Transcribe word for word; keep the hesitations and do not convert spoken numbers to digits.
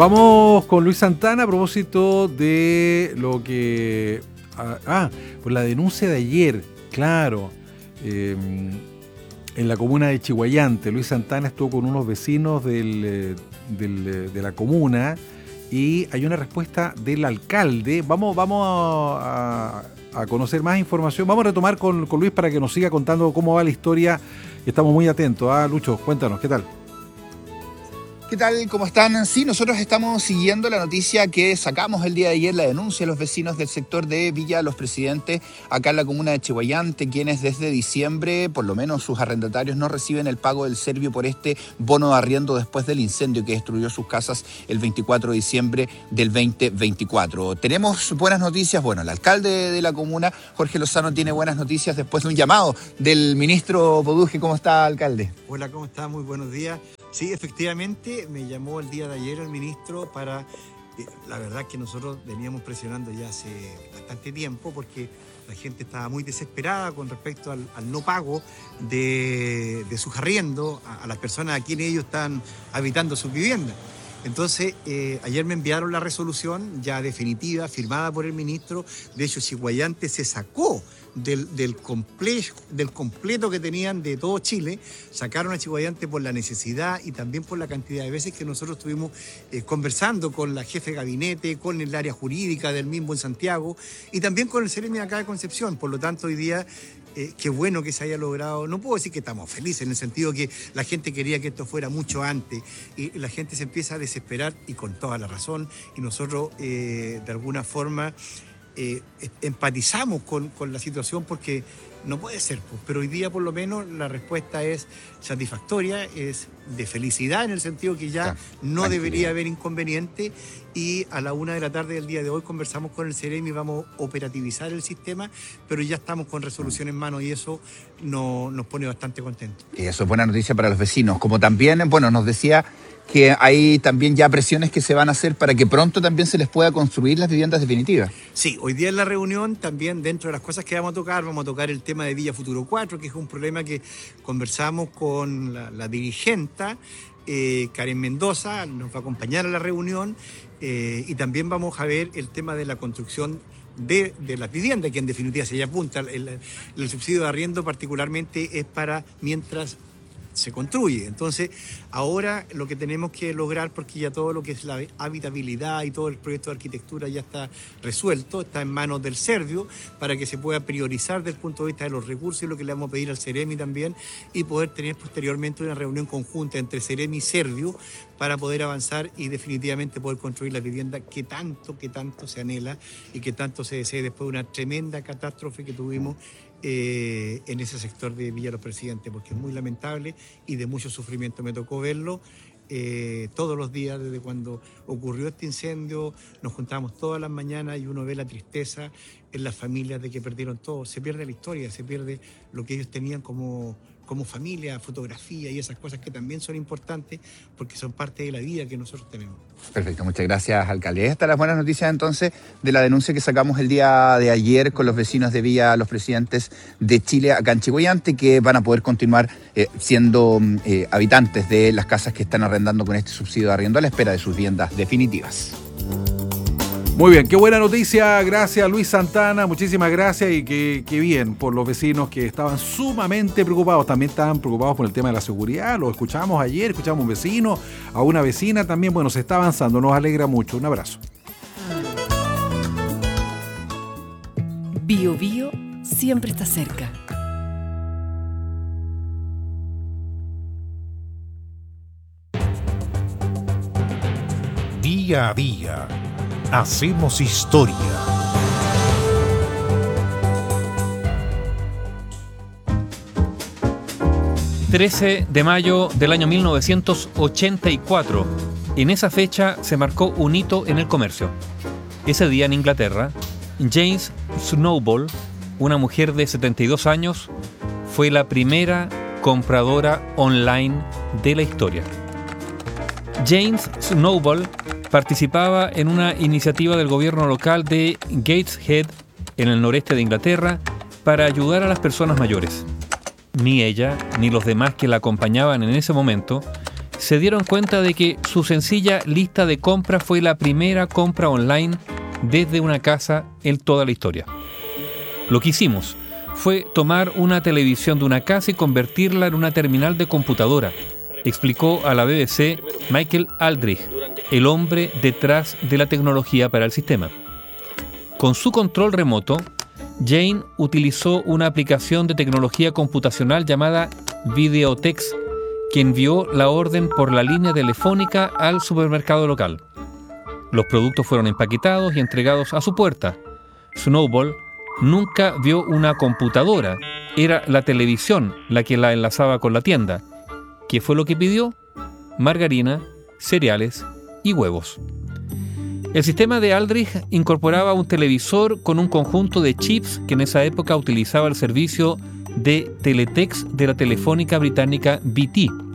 Vamos con Luis Santana a propósito de lo que... Ah, ah por la denuncia de ayer, claro. Eh, en la comuna de Chiguayante, Luis Santana estuvo con unos vecinos del, del, de la comuna y hay una respuesta del alcalde. Vamos, vamos a, a conocer más información. Vamos a retomar con, con Luis para que nos siga contando cómo va la historia. Estamos muy atentos. Ah, Lucho, cuéntanos, ¿qué tal? ¿Qué tal? ¿Cómo están? Sí, nosotros estamos siguiendo la noticia que sacamos el día de ayer, la denuncia de los vecinos del sector de Villa Los Presidentes, acá en la comuna de Chiguayante, quienes desde diciembre, por lo menos sus arrendatarios, no reciben el pago del servio por este bono de arriendo después del incendio que destruyó sus casas el veinticuatro de diciembre del veinte veinticuatro. Tenemos buenas noticias. Bueno, el alcalde de la comuna, Jorge Lozano, tiene buenas noticias después de un llamado del ministro Poduje. ¿Cómo está, alcalde? Hola, ¿cómo está? Muy buenos días. Sí, efectivamente, me llamó el día de ayer el ministro para... Eh, la verdad que nosotros veníamos presionando ya hace bastante tiempo porque la gente estaba muy desesperada con respecto al, al no pago de, de sus arriendos a, a las personas a quienes ellos están habitando sus viviendas. Entonces, eh, ayer me enviaron la resolución ya definitiva, firmada por el ministro. De hecho, Chiguayante se sacó del, del, complejo, del completo que tenían de todo Chile, sacaron a Chiguayante por la necesidad y también por la cantidad de veces que nosotros estuvimos eh, conversando con la jefe de gabinete, con el área jurídica del mismo en Santiago y también con el Ceremi acá de Concepción. Por lo tanto, hoy día... Eh, qué bueno que se haya logrado. No puedo decir que estamos felices en el sentido que la gente quería que esto fuera mucho antes y la gente se empieza a desesperar y con toda la razón y nosotros eh, de alguna forma eh, empatizamos con, con la situación porque no puede ser, pues, pero hoy día por lo menos la respuesta es satisfactoria, es de felicidad en el sentido que ya no debería haber inconveniente y a la una de la tarde del día de hoy conversamos con el Ceremi y vamos a operativizar el sistema, pero ya estamos con resolución en mano y eso no, nos pone bastante contentos. Y eso es buena noticia para los vecinos, como también, bueno, nos decía que hay también ya presiones que se van a hacer para que pronto también se les pueda construir las viviendas definitivas. Sí, hoy día en la reunión también dentro de las cosas que vamos a tocar, vamos a tocar el tema de Villa Futuro cuatro, que es un problema que conversamos con la, la dirigenta, eh, Karen Mendoza, nos va a acompañar a la reunión eh, y también vamos a ver el tema de la construcción de, de las viviendas, que en definitiva se apunta, el, el subsidio de arriendo particularmente es para mientras se construye. Entonces, ahora lo que tenemos que lograr, porque ya todo lo que es la habitabilidad y todo el proyecto de arquitectura ya está resuelto, está en manos del Servio, para que se pueda priorizar desde el punto de vista de los recursos y lo que le vamos a pedir al Ceremi también, y poder tener posteriormente una reunión conjunta entre Ceremi y Servio para poder avanzar y definitivamente poder construir la vivienda que tanto, que tanto se anhela y que tanto se desea después de una tremenda catástrofe que tuvimos Eh, en ese sector de Villa Los Presidentes, porque es muy lamentable y de mucho sufrimiento. Me tocó verlo eh, todos los días desde cuando ocurrió este incendio. Nos juntamos todas las mañanas y uno ve la tristeza en las familias de que perdieron todo. Se pierde la historia, se pierde lo que ellos tenían como, como familia, fotografía y esas cosas que también son importantes porque son parte de la vida que nosotros tenemos. Perfecto, muchas gracias, alcalde. Estas son las buenas noticias entonces de la denuncia que sacamos el día de ayer con los vecinos de Villa Los Presidentes de Chile acá en Chiguayante, que van a poder continuar eh, siendo eh, habitantes de las casas que están arrendando con este subsidio de arriendo a la espera de sus viviendas definitivas. Muy bien, qué buena noticia, gracias Luis Santana, muchísimas gracias y que, que bien por los vecinos que estaban sumamente preocupados, también estaban preocupados por el tema de la seguridad, lo escuchamos ayer, escuchamos a un vecino, a una vecina también, bueno, se está avanzando, nos alegra mucho, un abrazo. Bio Bio siempre está cerca. Día a día. Hacemos historia. trece de mayo del año mil novecientos ochenta y cuatro. En esa fecha se marcó un hito en el comercio. Ese día en Inglaterra, James Snowball, una mujer de setenta y dos años, fue la primera compradora online de la historia. James Snowball participaba en una iniciativa del gobierno local de Gateshead, en el noreste de Inglaterra, para ayudar a las personas mayores. Ni ella, ni los demás que la acompañaban en ese momento, se dieron cuenta de que su sencilla lista de compras fue la primera compra online desde una casa en toda la historia. Lo que hicimos fue tomar una televisión de una casa y convertirla en una terminal de computadora, explicó a la B B C Michael Aldrich, el hombre detrás de la tecnología para el sistema. Con su control remoto, Jane utilizó una aplicación de tecnología computacional llamada Videotex, que envió la orden por la línea telefónica al supermercado local. Los productos fueron empaquetados y entregados a su puerta. Snowball nunca vio una computadora, era la televisión la que la enlazaba con la tienda. ¿Qué fue lo que pidió? Margarina, cereales y huevos. El sistema de Aldrich incorporaba un televisor con un conjunto de chips que en esa época utilizaba el servicio de teletext de la telefónica británica B T.